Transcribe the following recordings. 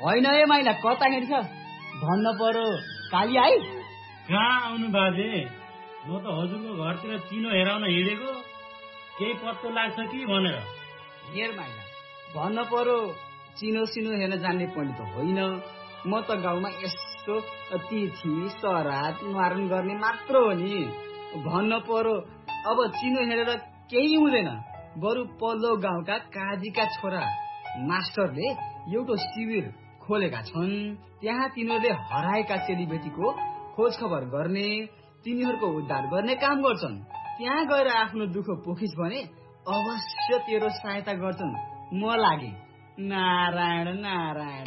होइन है माइला, कता हिँड्छ भन्न पर्यो। काली आई कहाँ आउनु बाजे? म त हजुरको घरतिर चिनो हेराउन हिँडेको, केही पत्तो लाग्छ कि भनेर। हेर माइला, भन्न पर्यो चिनो सिनो हेर्न जान्ने पनि त होइन। म त गाउँमा यस्तो तिथि सराद मारण गर्ने मात्र हो नि। भन्न पर्यो अब चिनो हेरेर केही हुँदैन। बरु पल्लो गाउँका काजीका छोरा मास्टरले एउटा शिविर खोलेका छन्। त्यहाँ तिनीहरूले हराएका चेलीबेटीको खोज खबर गर्ने, तिनीहरूको उद्धार गर्ने काम गर्छन्। त्यहाँ गएर आफ्नो दुःख पोखिस् भने अवश्य तेरो सहायता गर्छन्। म लागे। नारायण नारायण।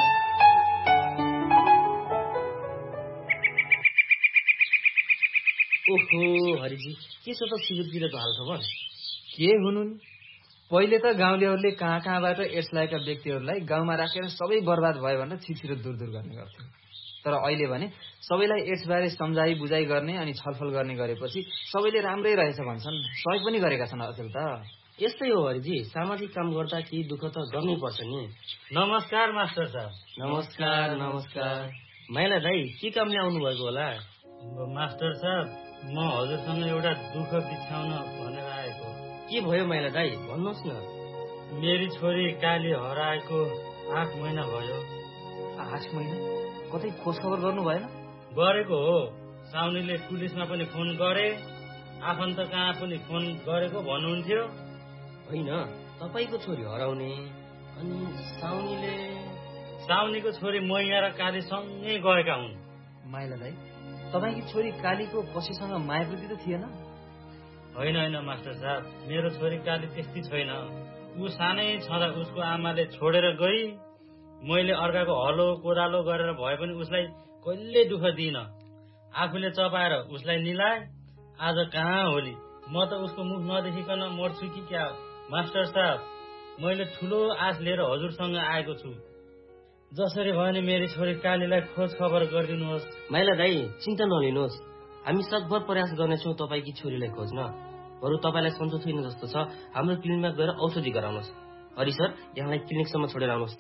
ओहो हरिजी, के छ त शिविरतिरको हालखबर? के हुनु नि, पहिले त गाउँलेहरूले कहाँ कहाँबाट एड्स लागेका व्यक्तिहरूलाई गाउँमा राखेर सबै बर्बाद भयो भनेर छिटछिटो दूर दूर गर्ने गर्थे। तर अहिले भने सबैलाई एड्स बारे सम्झाइ बुझाइ गर्ने अनि छलफल गर्ने गरेपछि सबैले राम्रै रहेछ भन्छन्। सहयोग पनि गरेका छन् अचेल त। यस्तै हो हरिजी, सामाजिक काम गर्दा केही दुःख त गर्नै पर्छ नि। नमस्कार मास्टर साहब। नमस्कार नमस्कार। माइला दाई, के कामले आउनु भएको होला? मास्टर साहब, म हजुरसँग एउटा दुःख बिछाउन भनेर आएको। के भयो माइला दाई, भन्नुहोस् न। मेरी छोरी काली हराएको 8 महिना भयो। 8 महिना? कतै खोज खबर गर्नु भएन? गरेको हो। साउनीले पुलिसमा पनि फोन गरे, आफन्त कहाँ पनि फोन गरेको भन्नुहुन्थ्यो। होइन, तपाईँको छोरी हराउने अनि साउनीको छोरी मैया र काली सँगै गएका हुन्। माइला दाई, तपाईँकी छोरी कालीको कसैसँग मायावृत्ति त थिएन? होइन मास्टर साहब, मेरो छोरी काली त्यस्तै छैन। ऊ सानै छँदा उसको आमाले छोडेर गई। मैले अर्काको हलो कोदालो गरेर भए पनि उसलाई कहिले दुःख दिइन। आफूले चपाएर उसलाई निलाए। आज कहाँ होली, म त उसको मुख नदेखिकन मर्छु कि क्या? मास्टर साहब, मैले ठुलो आश लिएर हजुरसँग आएको छु। जसरी भयो भने मेरी छोरी कालीलाई खोज खबर गरिदिनुहोस्। माइला दाई, चिन्ता नलिनुहोस्, हामी सकभर प्रयास गर्नेछौँ तपाईँकी छोरीलाई खोज्न। बरु तपाईँलाई सन्चो छैन जस्तो छ, हाम्रो क्लिनिकमा गएर औषधि गराउनुहोस्। हरि सर, यहाँलाई क्लिनिकसम्म छोडेर आउनुहोस् त।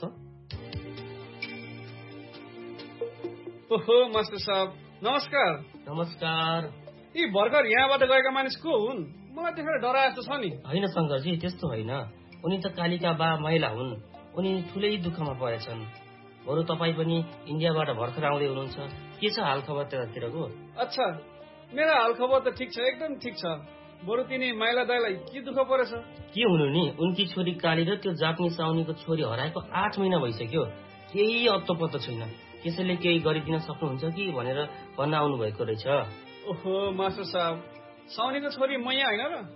ओहो मास्टर साहब, नमस्कार। नमस्कार। यी भर्खर यहाँबाट गएका मानिस को हुन्? मलाई देखेर डराए जस्तो छ नि। होइन शङ्करजी, त्यस्तो होइन। उनी त कालीका बा महिला हुन्। उनी ठुलै दुःखमा परेछन्। बरु तपाईँ पनि इन्डियाबाट भर्खर आउँदै हुनुहुन्छ। के छ हाल खबर त्यतातिरको? अच्छा, मेरो हाल खबर त ठिक छ, एकदम ठिक छ। बरु तिनी माइला दाईलाई के दुःख परेछ? के हुनु नि, उनकी छोरी काली र त्यो जापानी साउनीको छोरी हराएको 8 महिना भइसक्यो। केही अत्तो पत्तो छैन। त्यसैले केही गरिदिन सक्नुहुन्छ कि भनेर भन्न आउनु भएको रहेछ। ओहो मास्टर साहब, साउनीको छोरी मैया होइन र?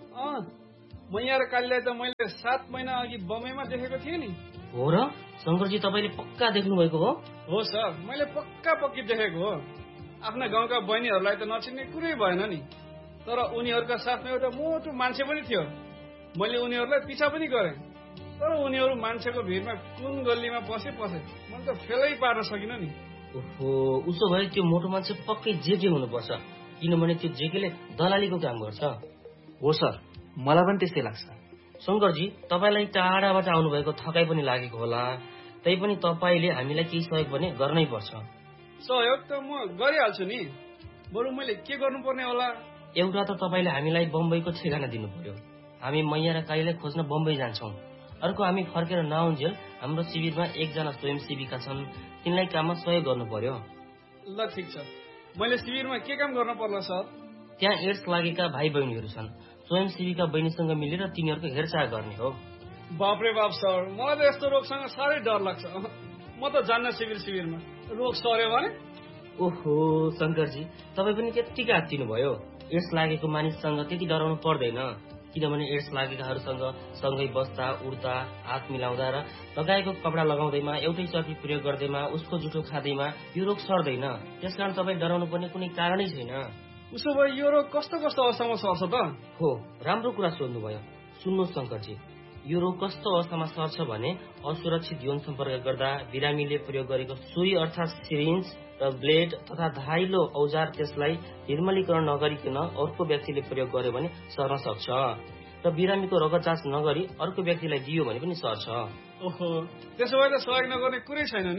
मैया र कालीलाई त मैले 7 महिना अघि बम्बईमा देखेको थिएँ नि। हो र? शङ्करजी, तपाईँले पक्का देख्नु भएको हो? हो सर, मैले पक्का पक्की देखेको हो। आफ्ना गाउँका बहिनीहरूलाई त नचिन्ने कुरै भएन नि। तर उनीहरूका साथमा एउटा मोटो मान्छे पनि थियो। मैले उनीहरूलाई पिछा पनि गरेँ। तर उनीहरू मान्छेको भिडमा कुन गल्लीमा पसे मैले त फेलै पार्न सकिनँ नि। ओहो, उसो भए त्यो मोटो मान्छे पक्कै जेके हुनुपर्छ, किनभने त्यो जेकेले दलालीको काम गर्छ। हो सर, मलाई पनि त्यस्तै लाग्छ। शङ्करजी, तपाईँलाई टाढाबाट आउनुभएको थकाइ पनि लागेको होला। तैपनि तपाईँले हामीलाई केही सहयोग भने गर्नै पर्छ। सहयोग त म गरिहाल्छु नि। बरु मैले के गर्नुपर्ने होला? एउटा त तपाईँले हामीलाई बम्बईको ठेगाना दिनु पर्यो। हामी मैया र कालीलाई खोज्न बम्बई जान्छौँ। अर्को, हामी फर्केर नआउन्जेल हाम्रो शिविरमा एकजना स्वयंसेविका छन्, तिनलाई काममा सहयोग गर्नु पर्यो। ल ठिक छ, मैले शिविरमा के काम गर्न पर्ला सर? त्यहाँ एड्स लागेका भाइ बहिनीहरू छन्। स्वयंसेविका बहिनीसँग मिलेर तिनीहरूको हेरचाह गर्ने हो। बापरे बाप सर, मलाई त यस्तो रोगसँग साह्रै डर लाग्छ। म त जान्न शिविरमा। रोग सर्यो भने? ओहो शङ्करजी, तपाईँ पनि त्यत्तिकै आत्तिनु भयो। एड्स लागेको मानिससँग त्यति डराउनु पर्दैन, किनभने एड्स लागेकाहरूसँग सँगै बस्दा उड्दा हात मिलाउँदा र लगाएको कपडा लगाउँदैमा एउटै चर्पी प्रयोग गर्दैमा उसको जुठो खाँदैमा यो रोग सर्दैन। त्यसकारण तपाईँ डराउनु पर्ने कुनै कारणै छैन। उसो भए यो रोग कस्तो कस्तो अवस्थामा सर्छ त? हो, राम्रो कुरा सोध्नुभयो। सुन्नुहोस् शङ्करजी, यो रोग कस्तो अवस्थामा सर्छ भने असुरक्षित यौन सम्पर्क गर्दा, बिरामीले प्रयोग गरेको सुई अर्थात् सिरिन्ज र ब्लेड तथा धाइलो औजार त्यसलाई निर्मलीकरण नगरिकन अर्को व्यक्तिले प्रयोग गर्यो भने सर्न सक्छ। र बिरामीको रगत जाँच नगरी अर्को व्यक्तिलाई दियो भने पनि सर्छ। ओहो, त्यसो भए त सहयोग नगर्ने कुरै छैन नि।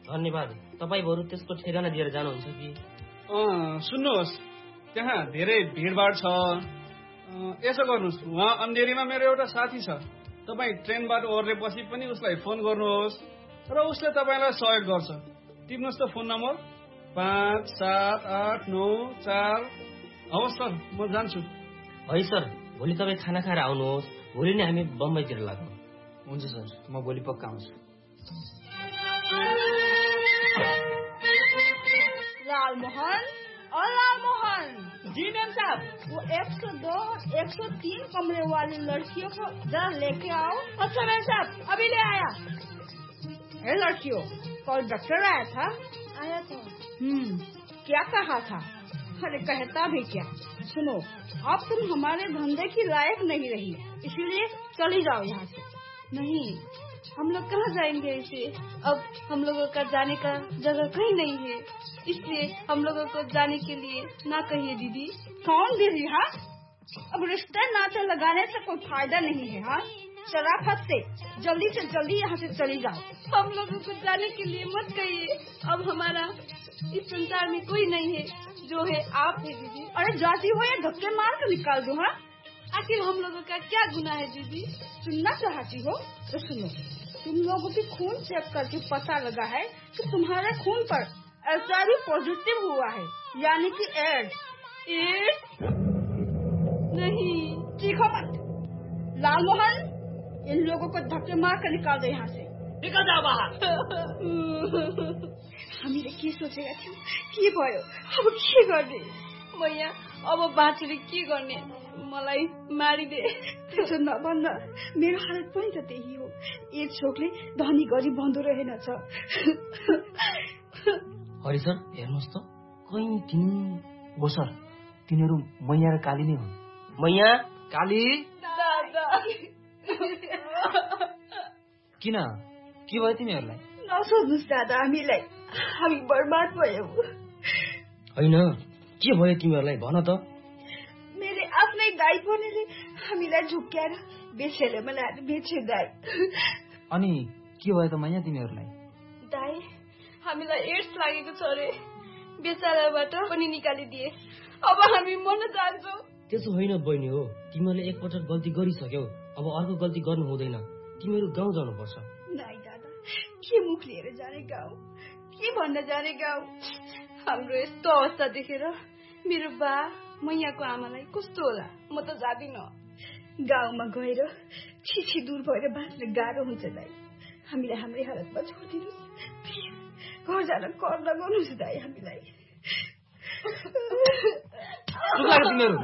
धन्यवाद। तपाईँ बरु त्यसको ठेगाना दिएर जानुहुन्छ कि? सुन्नुहोस्, त्यहाँ धेरै भिडभाड छ। यसो गर्नुहोस्, उहाँ अन्धेरीमा मेरो एउटा साथी छ, तपाईँ ट्रेनबाट ओर्लेपछि पनि उसलाई फोन गर्नुहोस् र उसले तपाईँलाई सहयोग गर्छ। टिप्नुहोस् त फोन नम्बर 5789 हवस् सर, म जान्छु। है सर, भोलि तपाईँ खाना खाएर आउनुहोस्। भोलि नै हामी बम्बईतिर लागौँ। हुन्छ सर, म भोलि पक्का आउँछु। लालमोहन, लालमोहन। जी मैम साहब, वो 102 103 कमरे वाली लड़कियों को जरा लेके आओ। अच्छा मैम साहब, अभी ले आया। है लड़कियों, कल डॉक्टर आया था? आया था। क्या कहा था? अरे कहता भी क्या। सुनो, अब तुम हमारे धंधे की लायक नहीं रही, इसीलिए चली जाओ यहाँ से। नहीं, हम लोग कहाँ जाएंगे ऐसे? अब हम लोगों का जाने का जगह कहीं नहीं है, इसलिए हम लोगों को जाने के लिए ना कहिए दीदी। कौन दीदी? हाँ, अब रिश्ते नाते लगाने से कोई फायदा नहीं है। हाँ, शराफत से जल्दी यहाँ से चली जाओ। हम लोगों को जाने के लिए मत कहिए। अब हमारा इस संसार में कोई नहीं है, जो है आप है दीदी। अरे जाती हो या धक्के मार कर निकाल दो। हाँ, आखिर हम लोगों का क्या गुनाह है दीदी? सुनना चाहती हो तो सुनो। तुम लोगों की खून चेक करके पता लगा है कि तुम्हारे खून पर HIV पॉजिटिव हुआ है, यानी कि एड्स। नहीं, चीखो मत। लालमोहन, इन लोगों को धक्के मार कर निकाल दो यहाँ से। निकल जाओ बाहर। हामीले के सोचेका थियौँ, के भयो, अब के गर्ने? मैया, अब बाँचेर के गर्ने? मलाई मारिदे। त्यसो नभन्न, मेरो हालत पनि त त्यही हो। एक छोकले धनी गरिब बन्दो रहेनछ। हरि सर, हेर्नुहोस् त, कहीँ हो सर, तिनीहरू मैया र काली नै हुन्। मैया, काली, दादा। किन, के भयो तिमीहरूलाई? नसोध्नुहोस् दादा, हामी बर्बाद भयौँ। होइन, के भयो तिमीहरूलाई, भन त। मेरो आफ्नै दाइ बनेर हामीलाई झुक्क्याएर बेचेले बनाएर बेचे दाइ। अनि के भयो त मैया तिमीहरूलाई? दाइ, हामीलाई एड्स लागेको छ रे, बेचाराबाट पनि निकालिदिए। अब हामी मर्न जान्छौँ। त्यसो होइन बहिनी हो, तिमीहरूले एकपटक गल्ती गरिसक्यौ, अब अर्को गल्ती गर्नु हुँदैन। तिमीहरू गाउँ जानुपर्छ। नाइ दादा, के मुख लिएर जाने गाउँ, के भन्न जाने गाउँ? हाम्रो यस्तो अवस्था देखेर मेरो बा मैयाको आमालाई कस्तो होला, म त जादिन। गाउँमा गएर छिछि दूर भएर बाँच्न गाह्रो हुन्छ दाइ। हामीलाई हाम्रै हालतमा छोडिदिनुहोस्, घर जान कर लगाउनुहोस् दाइ हामीलाई। चुप लाग्यो तिमीहरू।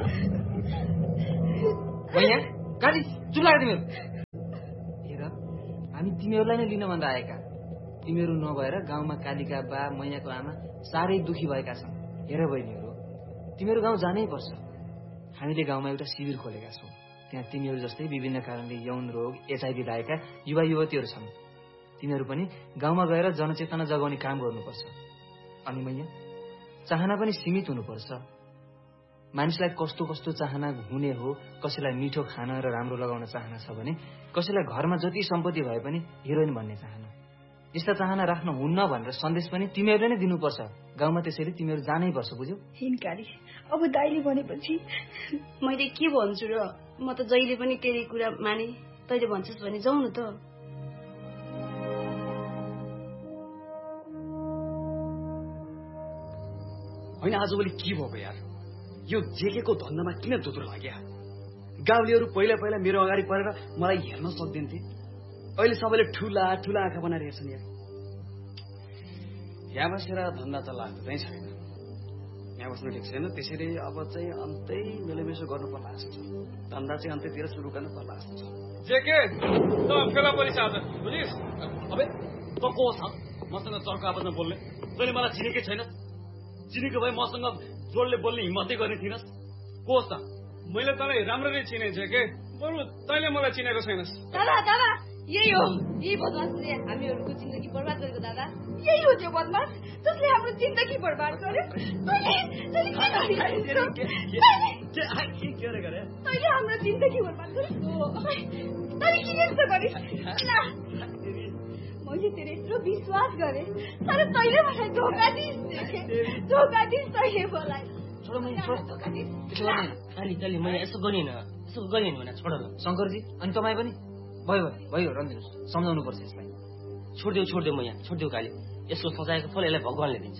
मैया, काली, चुप लाग्यो तिमीहरू। हेर, हामी तिमीहरूलाई नै लिन भन्दा आएका। तिमीहरू नभएर गाउँमा कालीका बा मैयाको आमा साह्रै दुखी भएका छन्। हेर बहिनीहरू, तिमीहरू गाउँ जानै पर्छ। हामीले गाउँमा एउटा शिविर खोलेका छौँ। त्यहाँ तिमीहरू जस्तै विभिन्न कारणले यौन रोग, HIV लागेका युवा युवतीहरू छन्। तिमीहरू पनि गाउँमा गएर जनचेतना जगाउने काम गर्नुपर्छ। अनि मैया, चाहना पनि सीमित हुनुपर्छ। मानिसलाई कस्तो कस्तो चाहना हुने हो, कसैलाई मिठो खान र राम्रो लगाउन चाहना छ भने कसैलाई घरमा जति सम्पत्ति भए पनि हिरोइन भन्ने चाहना। यस्ता चाहना राख्न हुन्न भनेर सन्देश पनि तिमीहरूले नै दिनुपर्छ। गाउँमा त्यसैले तिमीहरू जानै पर्छ, बुझ्यौ? हिनकारी, अब दाइले भनेपछि मैले के भन्छु र? म त जहिले पनि तेरी कुरा माने। तैले भन्छस् भने जाउँ न त। होइन, आजभोलि के भएको यार? यो जेकेको धन्दामा किन दोत्रो लाग्यो? गाउँलेहरू पहिला पहिला मेरो अगाडि परेर मलाई हेर्न सक्दैनथे। अहिले सबैले ठुला ठुला आँखा बनाएर हेर्छन् यार। यहाँ बसेर धन्दा त लाग्दो चाहिँ छैन। यहाँ बस्नु ठिक छैन, त्यसैले अब चाहिँ अन्तै मेलोमेसो गर्नु पर्ला जस्तो छ। धन्दा चाहिँ अन्त्यतिर सुरु गर्नु पर्ला जस्तो छ। जेके, त फेला परिस आज, बुझिस्? अबे त को छ मसँग चर्को आपसमा बोल्ने? तैँले मलाई चिनेकै छैन। चिनेको भए मसँग जोडले बोल्ने हिम्मतै गर्ने थिइनस्। को छ? मैले तँलाई राम्ररी चिने जेके, बरु तैँले मलाई चिनेको छैनस्। दादा, दादा, यही हो, यही बदमासले हामीहरूको जिन्दगी बर्बाद गरेको। दादा, यही हो त्यो बदमास जसले हाम्रो जिन्दगी बर्बाद गर्यो। तैँले हाम्रो जिन्दगी बर्बाद गर्यो। तैँले किन यस्तो गरिस्? म मैले तेरो यत्रो विश्वास गरेँ तर तैँले मलाई धोका दिइस् तैँले मलाई छोड काली मैले यसो गरिएन भने छोड ल शङ्करजी। अनि तपाईँ पनि भयो रन्दिनुहोस्, सम्झाउनु पर्छ यसलाई। छोडिदेऊ मैया, छोडिदेऊ काली। यसको सजायको फल यसलाई भगवानले दिन्छ।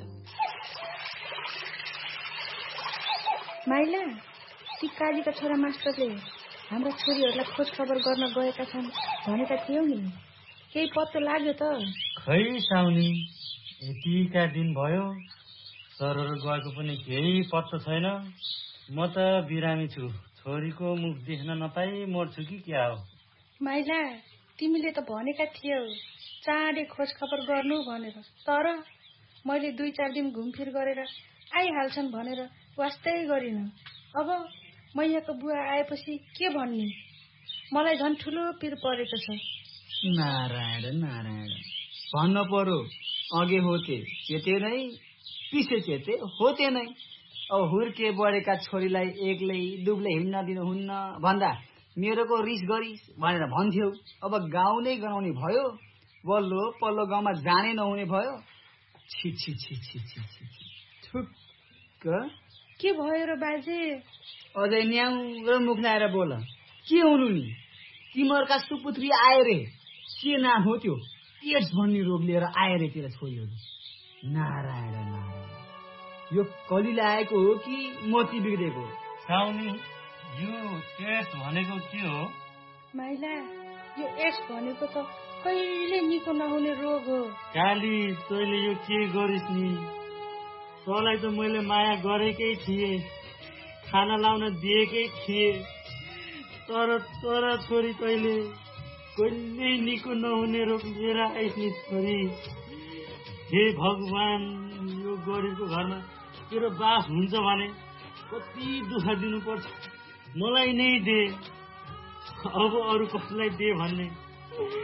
माइला, ती कालीका छोरा मास्टरले हाम्रा छोरीहरूलाई खोज खबर गर्न गएका छन् भनेका थियौ नि, केही पत्तो लाग्यो त? खै साउनी, यतिका दिन भयो सरहरू गएको पनि केही पत्तो छैन। म त बिरामी छु, छोरीको मुख देख्न नपाई मर्छु कि क्या हो? माइला, तिमीले त भनेका थियौ चाँडै खोज खबर गर्नु भनेर, तर मैले 2-4 दिन घुमफिर गरेर आइहाल्छन् भनेर वास्तै गरिन। अब मैयाको बुवा आएपछि के भन्ने? मलाई झन् ठुलो पिर परेको छ। नारायण भन्न पर्यो, अघि होते चेते नै, पिछे चेते होते नै। अब हुर्के बढेका छोरीलाई एक्लै दुब्लै हिँड्न दिनुहुन्न भन्दा मेरोको रिस गरिस् भनेर भन्थ्यौ। अब गाउँ नै गनाउने भयो, वल्लो पल्लो गाउँमा जानै नहुने भयो। छि छि छि छि छि छि ठुक्क। के भयो र बाजे? अझै न्याउ र मुख लाएर बोल। के हुनु नि? तिमीहरूका सुपुत्री आए रे। के नाम हो त्यो? एड्स भन्ने रोग लिएर आए रे तेरा छोरीहरू। नारायण, यो कलिले आएको हो कि मोती बिग्रेको? साउनी, यो एड्स भनेको के हो? माइला, यो एड्स भनेको त कहिले निको नहुने रोग हो। काली, तैँले यो के गरिस् नि? तँलाई त मैले माया गरेकै थिएँ, खाना लाउन दिएकै थिएँ, तर छोरी तैँले कहिले निको नहुने रोग लिएर आइस् नि छोरी। हे भगवान, यो गरिबको घरमा तेरो बास हुन्छ भने कति दुःख दिनुपर्छ। मलाई नै दे, अब अरू कसलाई दे भन्ने।